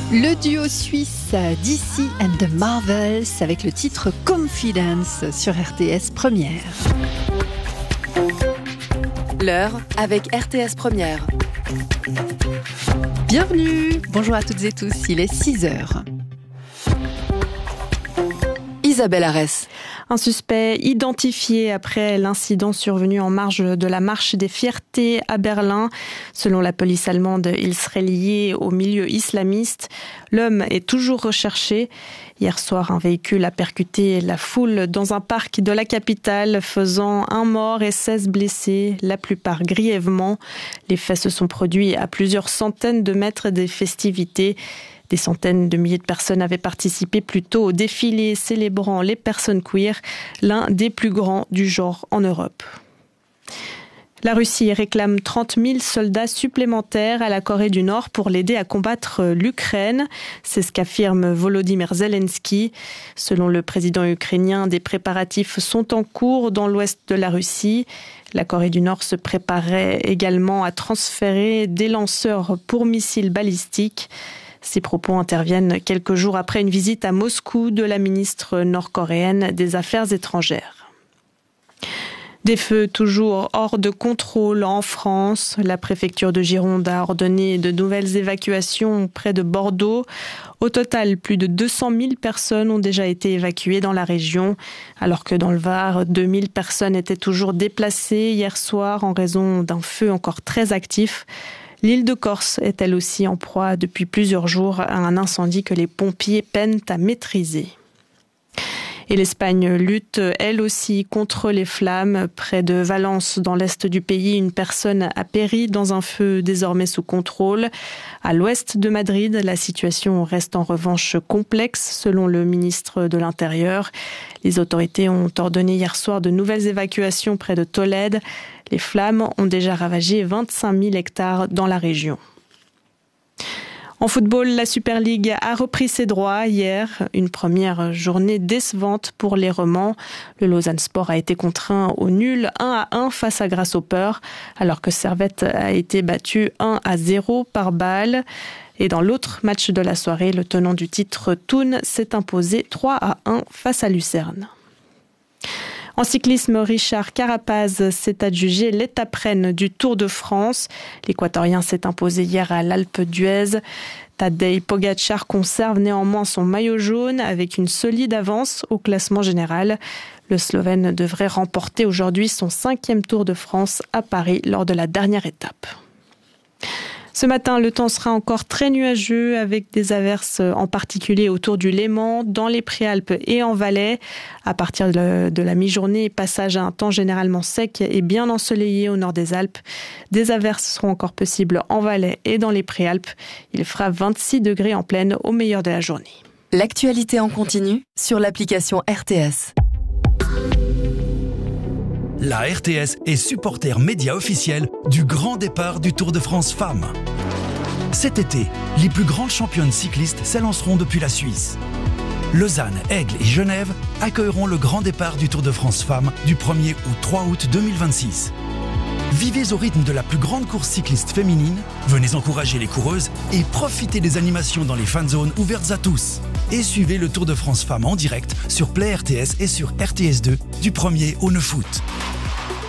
Le duo suisse DC and the Marvels avec le titre Confidence sur RTS Première. L'heure avec RTS Première. Bienvenue, bonjour à toutes et tous, il est 6h. Isabelle Arès. Un suspect identifié après l'incident survenu en marge de la marche des fiertés à Berlin. Selon la police allemande, il serait lié au milieu islamiste. L'homme est toujours recherché. Hier soir, un véhicule a percuté la foule dans un parc de la capitale, faisant 1 mort et 16 blessés, la plupart grièvement. Les faits se sont produits à plusieurs centaines de mètres des festivités. Des centaines de milliers de personnes avaient participé plus tôt au défilé célébrant les personnes queer, l'un des plus grands du genre en Europe. La Russie réclame 30 000 soldats supplémentaires à la Corée du Nord pour l'aider à combattre l'Ukraine. C'est ce qu'affirme Volodymyr Zelensky. Selon le président ukrainien, des préparatifs sont en cours dans l'ouest de la Russie. La Corée du Nord se préparait également à transférer des lanceurs pour missiles balistiques. Ces propos interviennent quelques jours après une visite à Moscou de la ministre nord-coréenne des Affaires étrangères. Des feux toujours hors de contrôle en France. La préfecture de Gironde a ordonné de nouvelles évacuations près de Bordeaux. Au total, plus de 200 000 personnes ont déjà été évacuées dans la région, alors que dans le Var, 2 000 personnes étaient toujours déplacées hier soir en raison d'un feu encore très actif. L'île de Corse est elle aussi en proie depuis plusieurs jours à un incendie que les pompiers peinent à maîtriser. Et l'Espagne lutte elle aussi contre les flammes. Près de Valence, dans l'est du pays, une personne a péri dans un feu désormais sous contrôle. À l'ouest de Madrid, la situation reste en revanche complexe, selon le ministre de l'Intérieur. Les autorités ont ordonné hier soir de nouvelles évacuations près de Tolède. Les flammes ont déjà ravagé 25 000 hectares dans la région. En football, la Super League a repris ses droits hier. Une première journée décevante pour les Romans. Le Lausanne Sport a été contraint au nul 1-1 face à Grasshopper, alors que Servette a été battu 1-0 par Bâle. Et dans l'autre match de la soirée, le tenant du titre Thun s'est imposé 3-1 face à Lucerne. En cyclisme, Richard Carapaz s'est adjugé l'étape reine du Tour de France. L'Équatorien s'est imposé hier à l'Alpe d'Huez. Tadej Pogačar conserve néanmoins son maillot jaune avec une solide avance au classement général. Le Slovène devrait remporter aujourd'hui son 5e Tour de France à Paris lors de la dernière étape. Ce matin, le temps sera encore très nuageux avec des averses en particulier autour du Léman, dans les Préalpes et en Valais. À partir de la mi-journée, passage à un temps généralement sec et bien ensoleillé au nord des Alpes. Des averses seront encore possibles en Valais et dans les Préalpes. Il fera 26 degrés en pleine au meilleur de la journée. L'actualité en continu sur l'application RTS. La RTS est supporter média officiel du grand départ du Tour de France Femmes. Cet été, les plus grandes championnes cyclistes s'élanceront depuis la Suisse. Lausanne, Aigle et Genève accueilleront le grand départ du Tour de France Femmes du 1er au 3 août 2026. Vivez au rythme de la plus grande course cycliste féminine, venez encourager les coureuses et profitez des animations dans les fan zones ouvertes à tous. Et suivez le Tour de France Femmes en direct sur Play RTS et sur RTS2 du 1er au 9 août.